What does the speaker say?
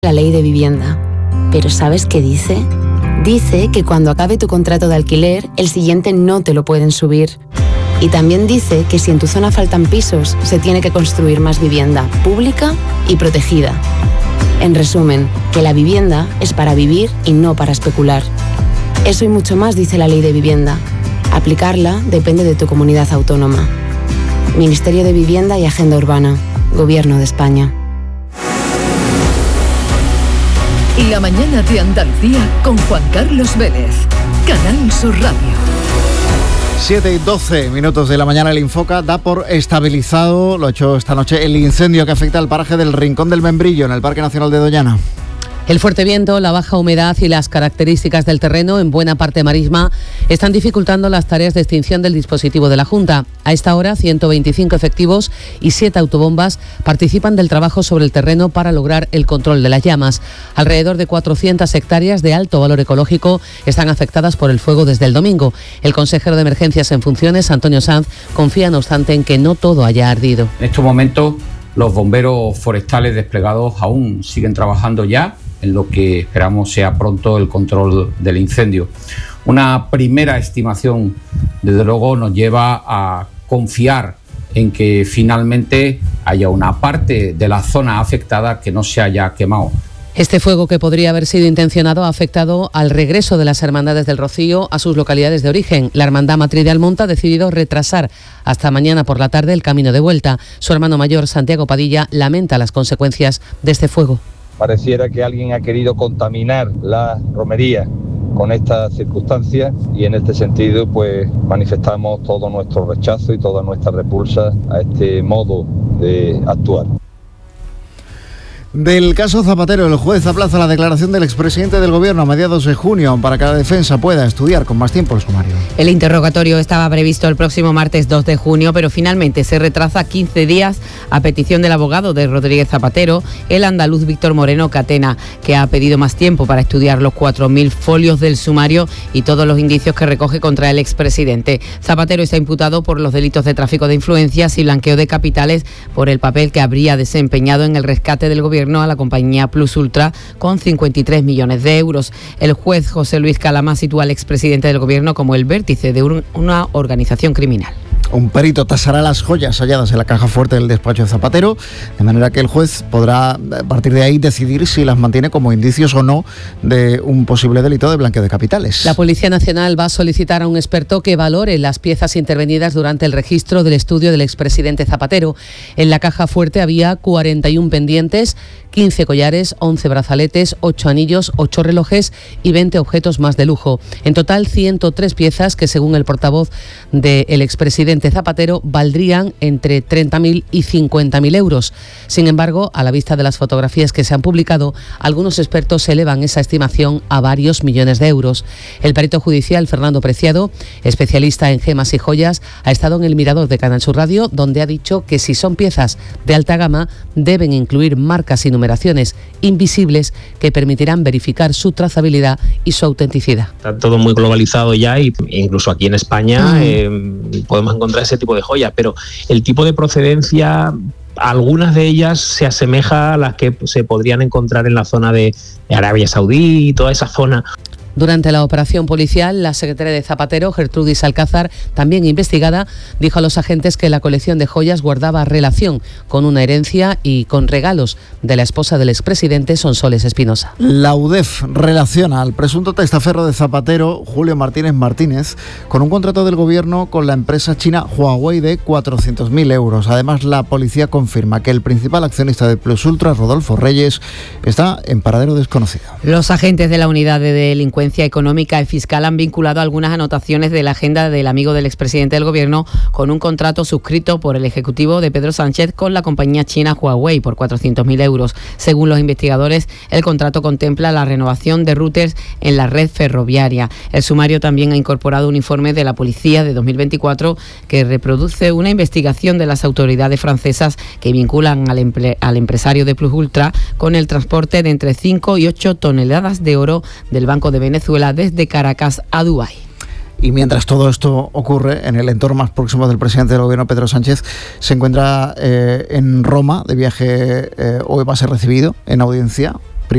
La ley de vivienda. Pero ¿sabes qué dice? Dice que cuando acabe tu contrato de alquiler, el siguiente no te lo pueden subir. Y también dice que si en tu zona faltan pisos, se tiene que construir más vivienda pública y protegida. En resumen, que la vivienda es para vivir y no para especular. Eso y mucho más dice la ley de vivienda. Aplicarla depende de tu comunidad autónoma. Ministerio de Vivienda y Agenda Urbana. Gobierno de España. La mañana de Andalucía con Juan Carlos Vélez. Canal Sur Radio. 7:12 de la mañana. El Infoca da por estabilizado, lo ha hecho esta noche, el incendio que afecta al paraje del Rincón del Membrillo en el Parque Nacional de Doñana. El fuerte viento, la baja humedad y las características del terreno, en buena parte marisma, están dificultando las tareas de extinción del dispositivo de la Junta. A esta hora, 125 efectivos y 7 autobombas participan del trabajo sobre el terreno para lograr el control de las llamas. Alrededor de 400 hectáreas de alto valor ecológico están afectadas por el fuego desde el domingo. El consejero de Emergencias en funciones, Antonio Sanz, confía no obstante en que no todo haya ardido. En estos momentos, los bomberos forestales desplegados aún siguen trabajando ya en lo que esperamos sea pronto el control del incendio. Una primera estimación, desde luego, nos lleva a confiar en que finalmente haya una parte de la zona afectada que no se haya quemado. Este fuego, que podría haber sido intencionado, ha afectado al regreso de las Hermandades del Rocío a sus localidades de origen. La Hermandad Matriz de Almonte ha decidido retrasar hasta mañana por la tarde el camino de vuelta. Su hermano mayor, Santiago Padilla, lamenta las consecuencias de este fuego. Pareciera que alguien ha querido contaminar la romería con estas circunstancias y en este sentido pues manifestamos todo nuestro rechazo y toda nuestra repulsa a este modo de actuar. Del caso Zapatero, el juez aplaza la declaración del expresidente del Gobierno a mediados de junio para que la defensa pueda estudiar con más tiempo el sumario. El interrogatorio estaba previsto el próximo martes 2 de junio, pero finalmente se retrasa 15 días a petición del abogado de Rodríguez Zapatero, el andaluz Víctor Moreno Catena, que ha pedido más tiempo para estudiar los 4.000 folios del sumario y todos los indicios que recoge contra el expresidente. Zapatero está imputado por los delitos de tráfico de influencias y blanqueo de capitales por el papel que habría desempeñado en el rescate del Gobierno a la compañía Plus Ultra con 53 millones de euros. El juez José Luis Calama sitúa al expresidente del Gobierno como el vértice de una organización criminal. Un perito tasará las joyas halladas en la caja fuerte del despacho de Zapatero, de manera que el juez podrá, a partir de ahí, decidir si las mantiene como indicios o no de un posible delito de blanqueo de capitales. La Policía Nacional va a solicitar a un experto que valore las piezas intervenidas durante el registro del estudio del expresidente Zapatero. En la caja fuerte había 41 pendientes, 15 collares, 11 brazaletes, 8 anillos, 8 relojes y 20 objetos más de lujo. En total, 103 piezas que, según el portavoz del expresidente Zapatero, valdrían entre 30.000 y 50.000 euros. Sin embargo, a la vista de las fotografías que se han publicado, algunos expertos elevan esa estimación a varios millones de euros. El perito judicial Fernando Preciado, especialista en gemas y joyas, ha estado en el Mirador de Canal Sur Radio, donde ha dicho que si son piezas de alta gama, deben incluir marcas y numeraciones invisibles que permitirán verificar su trazabilidad y su autenticidad. Está todo muy globalizado ya, y incluso aquí en España podemos encontrar ese tipo de joyas, pero el tipo de procedencia, algunas de ellas se asemeja a las que se podrían encontrar en la zona de Arabia Saudí y toda esa zona. Durante la operación policial, la secretaria de Zapatero, Gertrudis Alcázar, también investigada, dijo a los agentes que la colección de joyas guardaba relación con una herencia y con regalos de la esposa del expresidente, Sonsoles Espinosa. La UDEF relaciona al presunto testaferro de Zapatero, Julio Martínez Martínez, con un contrato del Gobierno con la empresa china Huawei de 400.000 euros. Además, la policía confirma que el principal accionista de Plus Ultra, Rodolfo Reyes, está en paradero desconocido. Los agentes de la unidad de delincuencia económica y fiscal han vinculado algunas anotaciones de la agenda del amigo del expresidente del Gobierno con un contrato suscrito por el ejecutivo de Pedro Sánchez con la compañía china Huawei por 400.000 euros. Según los investigadores, el contrato contempla la renovación de routers en la red ferroviaria. El sumario también ha incorporado un informe de la policía de 2024 que reproduce una investigación de las autoridades francesas que vinculan al empresario de Plus Ultra con el transporte de entre 5 y 8 toneladas de oro del Banco de Venezuela desde Caracas a Dubái. Y mientras todo esto ocurre, en el entorno más próximo del presidente del Gobierno, Pedro Sánchez, se encuentra en Roma de viaje, hoy va a ser recibido en audiencia